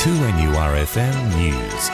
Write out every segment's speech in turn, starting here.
2NURFM News.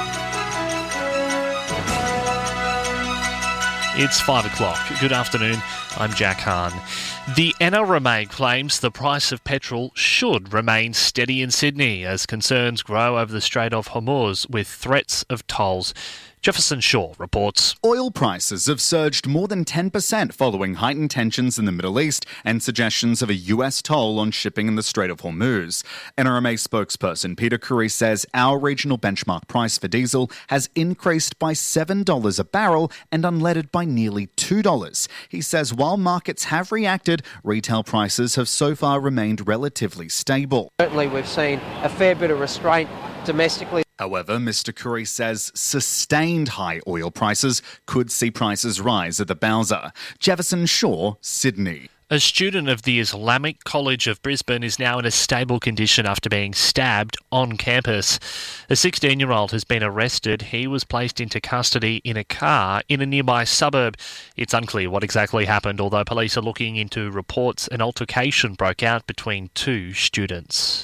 It's 5 o'clock. Good afternoon. I'm Jack Hahn. The NRMA claims the price of petrol should remain steady in Sydney as concerns grow over the Strait of Hormuz with threats of tolls. Jefferson Shaw reports. Oil prices have surged more than 10% following heightened tensions in the Middle East and suggestions of a US toll on shipping in the Strait of Hormuz. NRMA spokesperson Peter Curry says our regional benchmark price for diesel has increased by $7 a barrel and unleaded by nearly $2. He says while markets have reacted, retail prices have so far remained relatively stable. Certainly we've seen a fair bit of restraint domestically. However, Mr. Curry says sustained high oil prices could see prices rise at the Bowser. Jefferson Shaw, Sydney. A student of the Islamic College of Brisbane is now in a stable condition after being stabbed on campus. A 16-year-old has been arrested. He was placed into custody in a car in a nearby suburb. It's unclear what exactly happened, although police are looking into reports an altercation broke out between two students.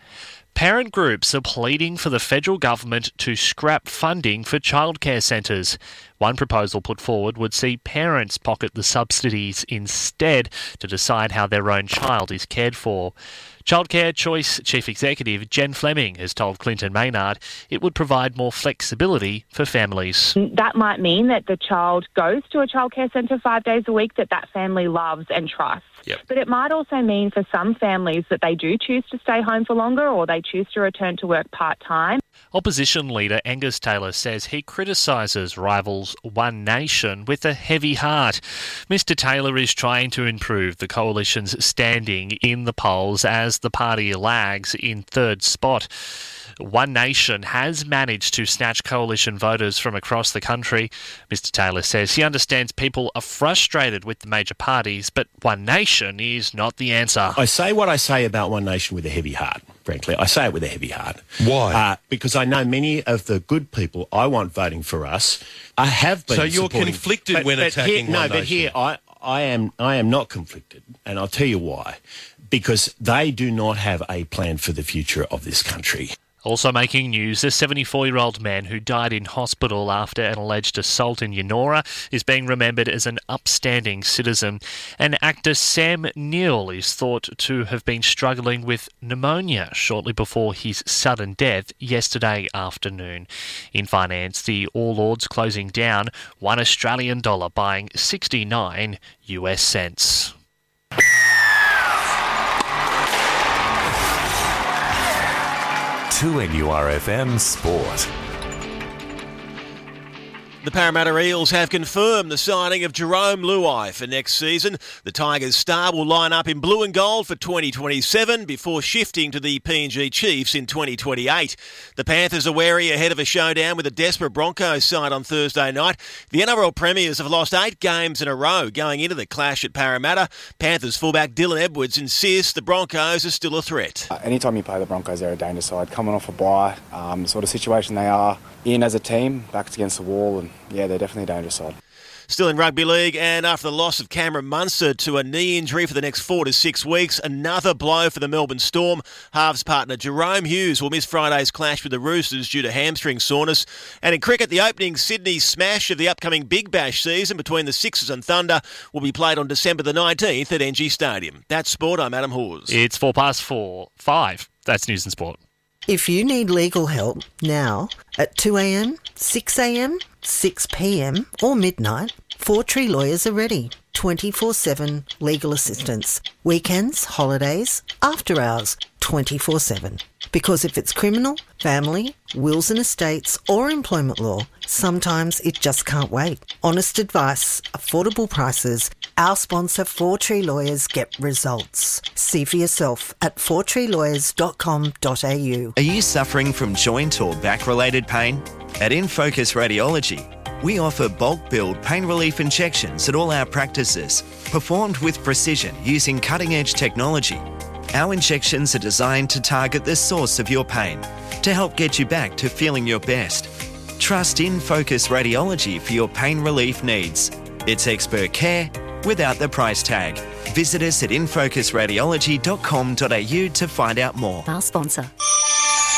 Parent groups are pleading for the federal government to scrap funding for childcare centres. One proposal put forward would see parents pocket the subsidies instead to decide how their own child is cared for. Childcare Choice Chief Executive Jen Fleming has told Clinton Maynard it would provide more flexibility for families. That might mean that the child goes to a childcare centre 5 days a week that family loves and trusts. Yep. But it might also mean for some families that they do choose to stay home for longer or they choose to return to work part-time. Opposition leader Angus Taylor says he criticises rivals One Nation with a heavy heart. Mr Taylor is trying to improve the coalition's standing in the polls as the party lags in third spot. One Nation has managed to snatch coalition voters from across the country. Mr Taylor says he understands people are frustrated with the major parties, but One Nation is not the answer. I say what I say about One Nation with a heavy heart, frankly. I say it with a heavy heart. Why? Because I know many of the good people I want voting for us have been So you're supporting, conflicted when attacking One Nation? But here I am not conflicted, and I'll tell you why. Because they do not have a plan for the future of this country. Also making news, a 74-year-old man who died in hospital after an alleged assault in Yennora is being remembered as an upstanding citizen. And actor Sam Neill is thought to have been struggling with pneumonia shortly before his sudden death yesterday afternoon. In finance, the All Ords closing down, $1 Australian buying 69 US cents. NURFM Sport. The Parramatta Eels have confirmed the signing of Jerome Luai for next season. The Tigers star will line up in blue and gold for 2027 before shifting to the PNG Chiefs in 2028. The Panthers are wary ahead of a showdown with a desperate Broncos side on Thursday night. The NRL Premiers have lost 8 games in a row going into the clash at Parramatta. Panthers fullback Dylan Edwards insists the Broncos are still a threat. Anytime you play the Broncos, they're a danger side. Coming off a bye, the sort of situation they are in as a team, backs against the wall, and yeah, they're definitely a dangerous side. Still in rugby league, and after the loss of Cameron Munster to a knee injury for the next 4 to 6 weeks, another blow for the Melbourne Storm. Halves partner Jerome Hughes will miss Friday's clash with the Roosters due to hamstring soreness. And in cricket, the opening Sydney smash of the upcoming Big Bash season between the Sixers and Thunder will be played on December the 19th at NG Stadium. That's sport. I'm Adam Hawes. It's 5:04. That's News and Sport. If you need legal help now at 2 a.m, 6 a.m, 6 p.m or midnight, Four Tree Lawyers are ready. 24/7 legal assistance. Weekends, holidays, after hours, 24/7. Because if it's criminal, family, wills and estates or employment law, sometimes it just can't wait. Honest advice, affordable prices. Our sponsor, Four Tree Lawyers, get results. See for yourself at fourtreelawyers.com.au. Are you suffering from joint or back-related pain? At InFocus Radiology, we offer bulk billed pain relief injections at all our practices, performed with precision using cutting-edge technology. Our injections are designed to target the source of your pain to help get you back to feeling your best. Trust InFocus Radiology for your pain relief needs. It's expert care without the price tag. Visit us at infocusradiology.com.au to find out more. Our sponsor.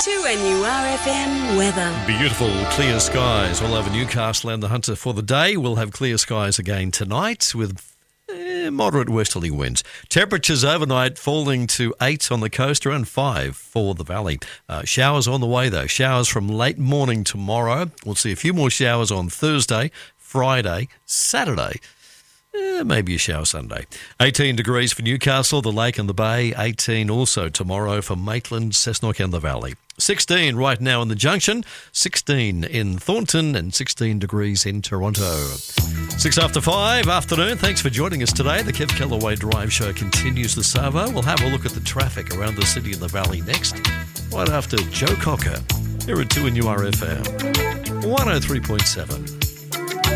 2NURFM weather. Beautiful clear skies all over Newcastle and the Hunter for the day. We'll have clear skies again tonight with moderate westerly winds. Temperatures overnight falling to 8 on the coast, around 5 for the valley. Showers on the way though. Showers from late morning tomorrow. We'll see a few more showers on Thursday, Friday, Saturday. Maybe a shower Sunday. 18 degrees for Newcastle, the Lake and the Bay. 18 also tomorrow for Maitland, Cessnock and the Valley. 16 right now in the Junction. 16 in Thornton and 16 degrees in Toronto. 6 after 5 afternoon. Thanks for joining us today. The Kev Kellaway Drive Show continues this Savo. We'll have a look at the traffic around the city and the valley next. Right after Joe Cocker here at 2NURFM 103.7.